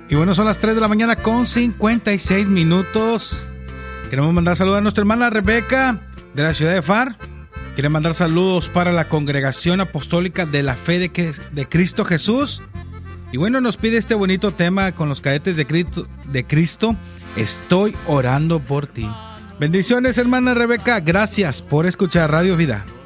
Y bueno, son las 3 de la mañana con 56 minutos. Queremos mandar saludos a nuestra hermana Rebeca de la ciudad de Far. Quiere mandar saludos para la Congregación Apostólica de la Fe de Cristo Jesús. Y bueno, nos pide este bonito tema con los cadetes de Cristo. Estoy orando por ti. Bendiciones, hermana Rebeca. Gracias por escuchar Radio Vida.